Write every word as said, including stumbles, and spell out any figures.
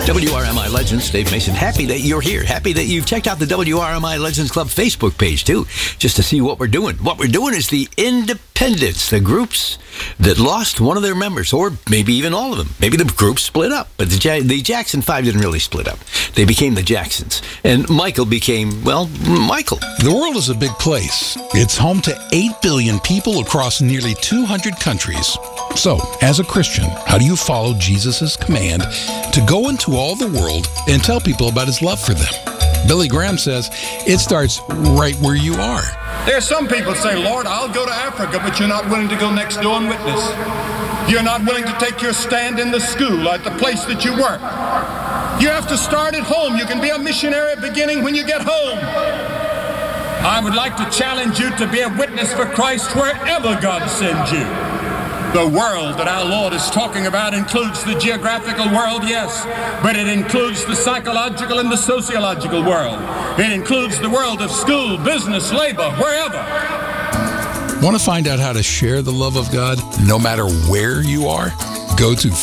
W R M I Legends, Dave Mason, happy that you're here. Happy that you've checked out the W R M I Legends Club Facebook page, too, just to see what we're doing. What we're doing is the Independents, the groups that lost one of their members, or maybe even all of them. Maybe the group split up, but the, ja- the Jackson Five didn't really split up. They became the Jacksons. And Michael became, well, Michael. The world is a big place. It's home to eight billion people across nearly two hundred countries. So, as a Christian, how do you follow Jesus' command to go into all the world and tell people about his love for them? Billy Graham says it starts right where you are. There are some people say, Lord, I'll go to Africa, but you're not willing to go next door and witness. You're not willing to take your stand in the school, at the place that you work. You have to start at home. You can be a missionary beginning when you get home. I would like to challenge you to be a witness for Christ wherever God sends you. The world that our Lord is talking about includes the geographical world, yes, but it includes the psychological and the sociological world. It includes the world of school, business, labor, wherever. Want to find out how to share the love of God no matter where you are? Go to